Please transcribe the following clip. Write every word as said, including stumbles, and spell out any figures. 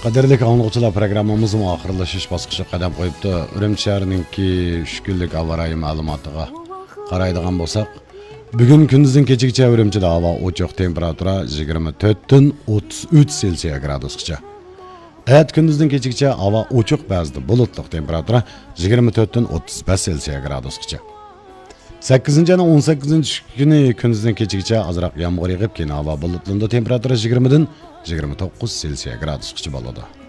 Qadirlik anlıqçılar programımızın axırlaşış basqışı qadam qoyubdu. Ürümçi şəhərininki üç günlük hava rayı məlumatıga qaraydigan bolsaq, bugün gündüzün keçikçe Ürümçide hava ochiq, temperatura yigirma to'rtdan o'ttiz uch Selsiya gradusgacha. Ayat gündüzün keçikçe hava ochiq, ba'zida bulutliq, temperatura yigirma to'rtdan o'ttiz besh Selsiya gradusgacha. sakkizinchi va o'n sakkizinchi kuni gündüzün keçikçe azroq yomg'ir yog'ib, keyin havo bulutlandı, temperatura yigirma dan yigirma to'qqiz Selsiya gradusgacha bo'ladi.